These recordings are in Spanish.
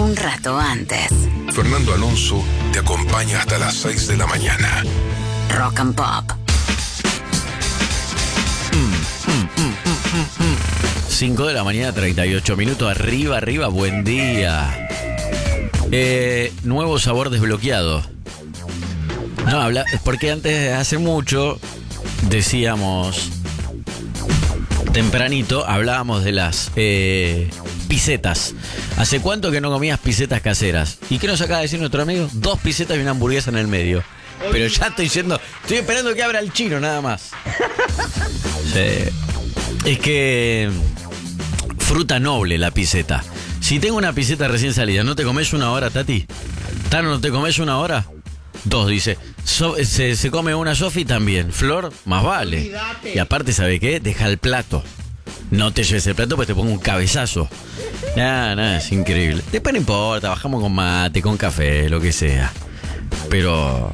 un rato antes. Fernando Alonso te acompaña hasta las 6 de la mañana. Rock and Pop. 5 de la mañana, 38 minutos. Arriba, buen día. Nuevo sabor desbloqueado. No, porque antes, hace mucho, decíamos, tempranito, hablábamos de las pisetas. ¿Hace cuánto que no comías pisetas caseras? ¿Y qué nos acaba de decir nuestro amigo? 2 pisetas y una hamburguesa en el medio. Pero ya estoy esperando que abra el chino, nada más. Sí. Es que fruta noble la piseta. Si tengo una piseta recién salida, ¿no te comes una hora, Tati? ¿Tano, no te comes una hora? 2, dice. Se come una Sofi también. Flor, más vale. Olvídate. Y aparte, ¿sabe qué? Deja el plato. No te lleves el plato, pues te pongo un cabezazo. Nada, es increíble. Después no importa, bajamos con mate, con café, lo que sea. Pero...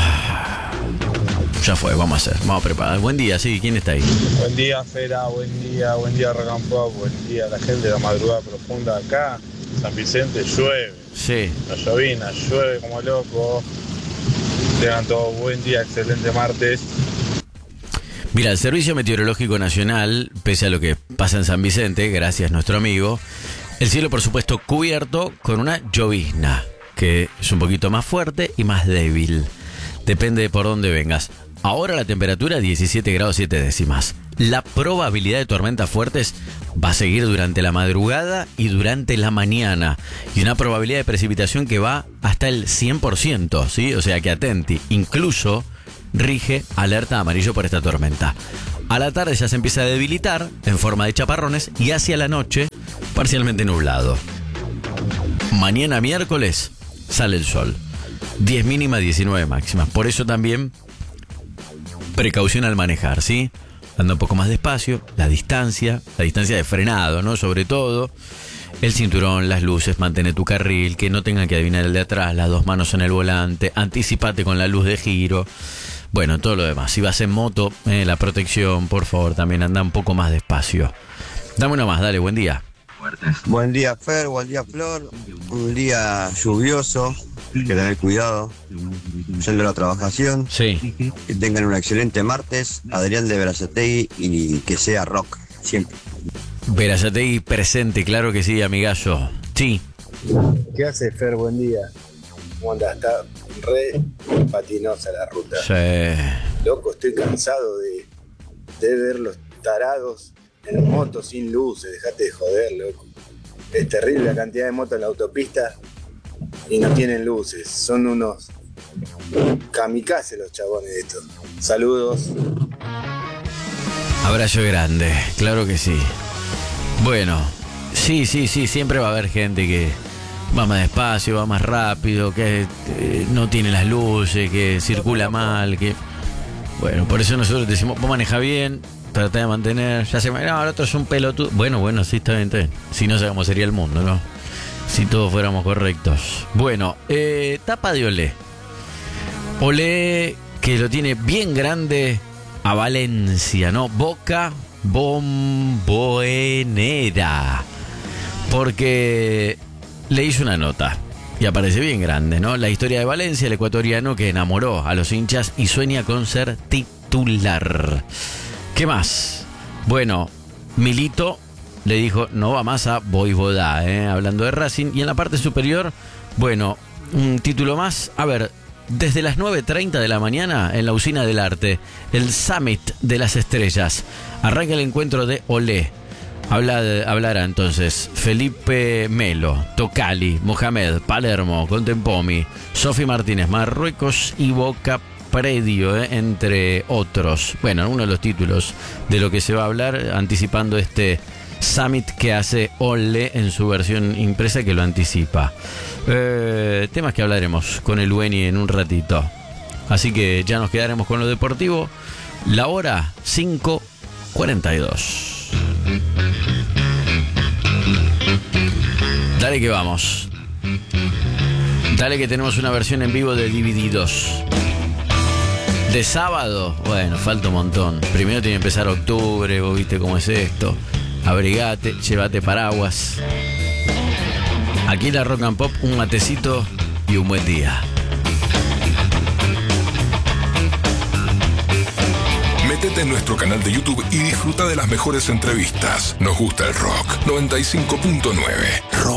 ya fue, vamos a preparar. Buen día, sí, ¿quién está ahí? Buen día, Fera, buen día Rock and Pop, buen día la gente de la madrugada profunda acá. San Vicente llueve. Sí. La llovina, llueve como loco. Tengan todos buen día, excelente martes. Mira, el Servicio Meteorológico Nacional, pese a lo que pasa en San Vicente, gracias a nuestro amigo, el cielo por supuesto cubierto con una llovizna, que es un poquito más fuerte y más débil. Depende de por dónde vengas. Ahora la temperatura 17 grados 7 décimas. La probabilidad de tormentas fuertes va a seguir durante la madrugada y durante la mañana. Y una probabilidad de precipitación que va hasta el 100%, ¿sí? O sea que atenti. Incluso rige alerta amarillo por esta tormenta. A la tarde ya se empieza a debilitar en forma de chaparrones y hacia la noche parcialmente nublado. Mañana miércoles sale el sol. 10 mínima, 19 máxima. Por eso también precaución al manejar, ¿sí? Anda un poco más despacio, la distancia de frenado, ¿no? Sobre todo, el cinturón, las luces, mantén tu carril, que no tengan que adivinar el de atrás, las 2 manos en el volante, anticipate con la luz de giro. Bueno, todo lo demás. Si vas en moto, la protección, por favor, también anda un poco más despacio. Dame una más, dale, buen día. Buen día, Fer, buen día, Flor. Un día lluvioso, hay que tener cuidado yendo a la trabajación. Sí. Que tengan un excelente martes. Adrián de Berazategui y que sea rock, siempre. Berazategui presente, claro que sí, amigazo. Sí. ¿Qué hace, Fer? Buen día. ¿Cómo andás? Está re patinosa la ruta. Sí. Loco, estoy cansado de ver los tarados en moto sin luces. Dejate de joder, loco. Es terrible la cantidad de motos en la autopista y no tienen luces. Son unos kamikazes los chabones de estos. Saludos. Abrazo grande, claro que sí. Bueno, sí, siempre va a haber gente que va más despacio, va más rápido, que no tiene las luces, que circula mal, que... Bueno, por eso nosotros decimos, vos maneja bien, trata de mantener... Ya se me... No, el otro es un pelotudo. Bueno, sí, está bien. Si no, sabemos sería el mundo, ¿no? Si todos fuéramos correctos. Bueno, tapa de Olé. Olé, que lo tiene bien grande a Valencia, ¿no? Boca Bombonera. Porque le hizo una nota y aparece bien grande, ¿no? La historia de Valencia, el ecuatoriano que enamoró a los hinchas y sueña con ser titular. ¿Qué más? Bueno, Milito le dijo no va más a Voivodá, hablando de Racing. Y en la parte superior, bueno, un título más. A ver, desde las 9:30 de la mañana en la Usina del Arte, el Summit de las Estrellas. Arranca el encuentro de Olé. Hablará entonces Felipe Melo, Tocali, Mohamed, Palermo, Contempomi, Sofi Martínez, Marruecos y Boca Predio, entre otros. Bueno, uno de los títulos de lo que se va a hablar, anticipando este Summit que hace Olé en su versión impresa, que lo anticipa. Temas que hablaremos con el Weni en un ratito. Así que ya nos quedaremos con lo deportivo. La hora 5:42. Dale que vamos. Dale que tenemos una versión en vivo de Divididos. De sábado, bueno, falta un montón. Primero tiene que empezar octubre, vos viste cómo es esto. Abrigate, llévate paraguas. Aquí en la Rock and Pop, un matecito y un buen día. Métete en nuestro canal de YouTube y disfruta de las mejores entrevistas. Nos gusta el rock. 95.9 Rock